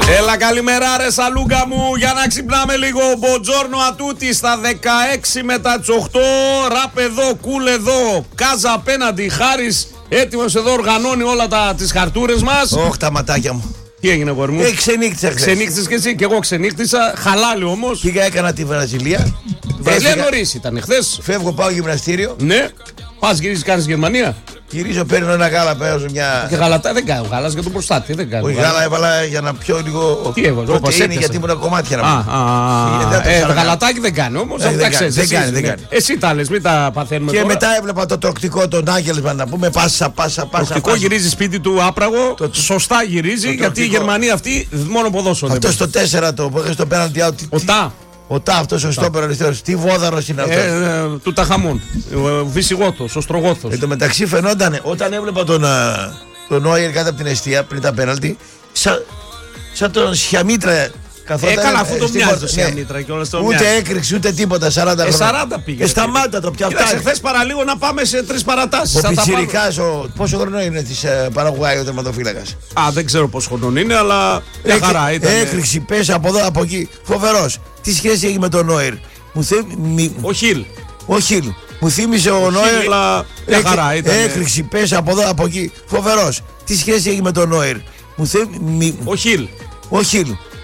Έλα καλημέρα ρε σαλούγκα μου, για να ξυπνάμε λίγο. Μποτζόρνο ατούτη στα 16 μετά τις 8. Ραπ εδώ, κούλ εδώ, Κάζα απέναντι. Χάρης έτοιμος εδώ, οργανώνει όλα τις χαρτούρες μας. Όχι τα ματάκια μου. Τι έγινε γόρι μου? Ξενύχτησα χθες. Ξενύχτησες και εσύ, και εγώ ξενύχτησα. Χαλάλι όμως. Πήγα, έκανα τη Βραζιλία. Βραζιλία νωρίς ήταν χθες. Φεύγω, πάω γυμναστήριο. Ναι. Πας γυρίζεις, κάνεις Γερμανία. Γυρίζω, παίρνω ένα γάλα, παίζω μια. Και γαλατά δεν κάνω. Γάλας για τον προστάτη δεν κάνω. Όχι, γάλα έβαλα για να πιω λίγο. Τι έβαλε, πρωτεΐνη, γιατί ήμουν κομμάτια να πω. Γαλατάκι δεν κάνει όμως. Δεν κάνει. Εσύ τα λες, μην τα παθαίνουμε. Και τώρα. μετά έβλεπα το τροκτικό, τον Άγγελσμαν να πούμε. Πάσα. Τροκτικό γυρίζει σπίτι του άπραγο. Σωστά γυρίζει, γιατί η Γερμανία αυτή μόνο ποδόσφαιρο. Αυτό στο 4 το που έκανε το πέναλτι. Ο Τά, αυτός ο στόπερ αριστερός. Τι βόδαρος είναι αυτός. Του Ταχαμών. Ο Βυσιγότος, ο Στρογόθος. Εν τω μεταξύ φαινόταν, όταν έβλεπα τον Νόιερ κάτω από την εστία πριν τα πέναλτι, σαν τον Σιαμίτρα καθόταν. Έκανα αυτό το μοιάζει Σιαμίτρα και όλα στο μοιάζει. Ούτε έκρηξη ούτε τίποτα, 40 χρόνια. 40 πήγε. Σταμάτα το πια φτάνει. Χθες παραλίγο να πάμε σε 3 παρατάσεις. Ο Πιτσιρικάς, πόσο χρόνο είναι της Παραγουάη ο τερματοφύλακας? Δεν ξέρω πόσο χρόνο είναι, αλλά μια χαρά ήταν. Έκρηξη, πέσει από εδώ από εκεί. Φοβερός. Τι σχέση έχει με τον Νόιερ? Ο Χιλ. Ο Χιλ. Μου θύμισε ο Νόιερ. Έκρηξη, πέσει από εδώ από εκεί. Φοβερός. Τι σχέση έχει με τον Νόιερ? Ο Χιλ. Ο Χιλ.